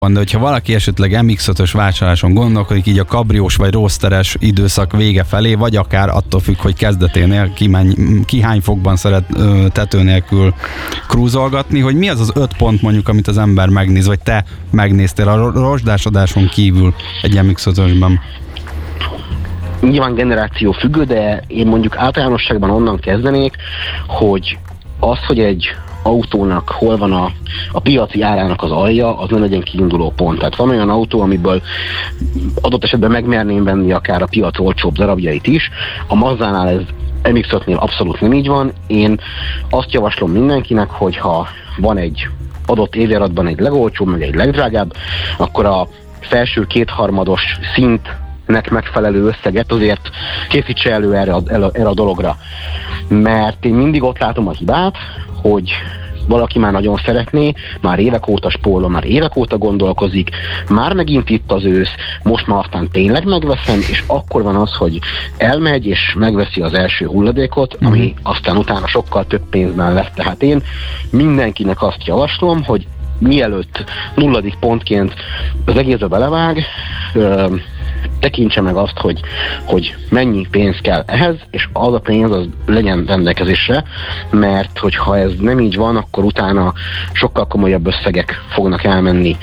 De hogyha valaki esetleg MX-5-ös vásárláson gondolkodik, így a kabriós vagy roadsteres időszak vége felé, vagy akár attól függ, hogy kezdeténél ki hány fokban szeret tető nélkül krúzolgatni, hogy mi az az 5 pont mondjuk, amit az ember megnéz, vagy te megnéztél a rozsdásodáson kívül egy MX-5-ösben? Nyilván generáció függő, de én mondjuk általánosságban onnan kezdenék, hogy az, hogy egy autónak hol van a piaci árának az alja, az nem legyen kiinduló pont. Tehát van olyan autó, amiből adott esetben megmerném venni akár a piac olcsóbb darabjait is. A Mazdánál ez MX-5-nél abszolút nem így van. Én azt javaslom mindenkinek, hogyha van egy adott évjáratban egy legolcsóbb, meg egy legdrágább, akkor a felső kétharmados szintnek megfelelő összeget azért készítse elő erre a dologra. Mert én mindig ott látom a hibát, hogy valaki már nagyon szeretné, már évek óta spórol, már évek óta gondolkozik, már megint itt az ősz, most már aztán tényleg megveszem, és akkor van az, hogy elmegy és megveszi az első hulladékot, ami aztán utána sokkal több pénzben lesz. Tehát én mindenkinek azt javaslom, hogy mielőtt nulladik pontként az egészbe belevág, tekintse meg azt, hogy mennyi pénz kell ehhez, és az a pénz az legyen rendelkezésre, mert hogyha ez nem így van, akkor utána sokkal komolyabb összegek fognak elmenni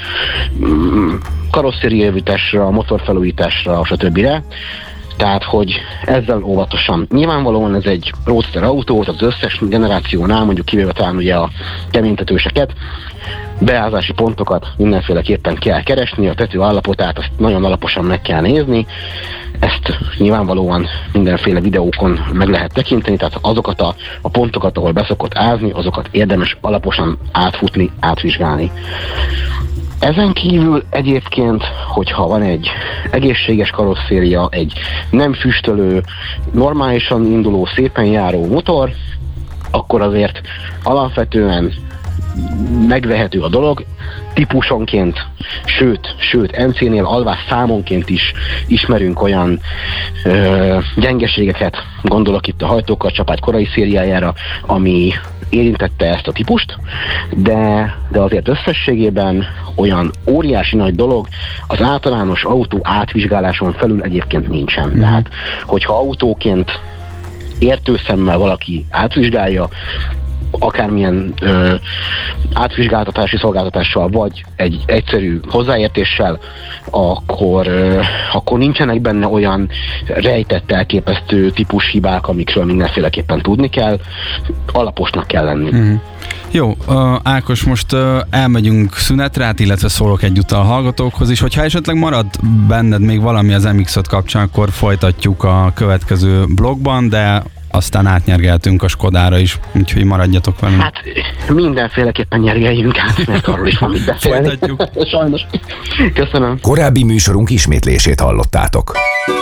karosszériajavításra, motorfelújításra, stb. Tehát, hogy ezzel óvatosan. Nyilvánvalóan ez egy roadster autó, az összes generációnál, mondjuk kivéve talán ugye a keménytetőseket, beázási pontokat mindenféleképpen kell keresni, a tető állapotát azt nagyon alaposan meg kell nézni, ezt nyilvánvalóan mindenféle videókon meg lehet tekinteni, tehát azokat a pontokat, ahol beszokott ázni, azokat érdemes alaposan átfutni, átvizsgálni. Ezen kívül egyébként, hogyha van egy egészséges karosszéria, egy nem füstölő, normálisan induló, szépen járó motor, akkor azért alapvetően megvehető a dolog, típusonként, sőt NC-nél alvás számonként is ismerünk olyan gyengeségeket, gondolok itt a hajtókarcsapágy korai szériájára, ami érintette ezt a típust, de azért összességében olyan óriási nagy dolog az általános autó átvizsgáláson felül egyébként nincsen. Tehát, hogyha autóként értőszemmel valaki átvizsgálja, akármilyen átvizsgáltatási szolgáltatással, vagy egy egyszerű hozzáértéssel, akkor nincsenek benne olyan rejtett, elképesztő típushibák, amikről mindenféleképpen tudni kell, alaposnak kell lenni. Jó, Ákos, most elmegyünk szünetre, illetve szólok egyúttal a hallgatókhoz is. Hogyha esetleg marad benned még valami az MX-5 kapcsán, akkor folytatjuk a következő blogban, de aztán átnyergeltünk a Skodára is, úgyhogy maradjatok velünk. Hát mindenféleképpen nyergeljünk át, mert arról is van mit beszélni. Folytatjuk. Sajnos. Köszönöm. Korábbi műsorunk ismétlését hallottátok.